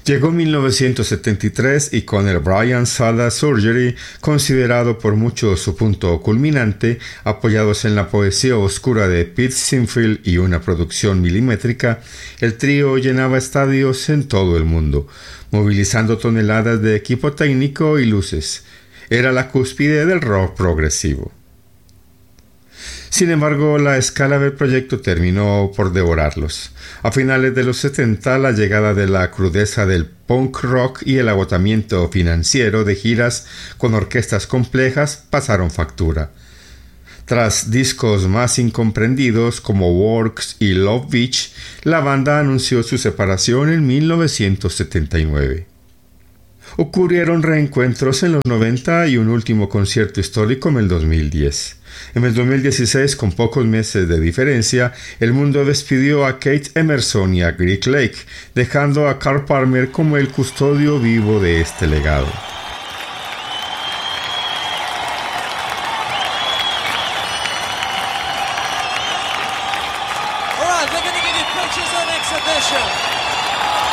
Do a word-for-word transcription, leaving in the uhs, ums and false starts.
Llegó mil novecientos setenta y tres y con el Brian Sala Surgery, considerado por muchos su punto culminante, apoyados en la poesía oscura de Pete Sinfield y una producción milimétrica, el trío llenaba estadios en todo el mundo, movilizando toneladas de equipo técnico y luces. Era la cúspide del rock progresivo. Sin embargo, la escala del proyecto terminó por devorarlos. A finales de los setenta, la llegada de la crudeza del punk rock y el agotamiento financiero de giras con orquestas complejas pasaron factura. Tras discos más incomprendidos como Works y Love Beach, la banda anunció su separación en mil novecientos setenta y nueve. Ocurrieron reencuentros en los noventa y un último concierto histórico en el dos mil diez. En el dos mil dieciséis, con pocos meses de diferencia, el mundo despidió a Kate Emerson y a Greg Lake, dejando a Carl Palmer como el custodio vivo de este legado. All right, we're going to give you pictures on exhibition.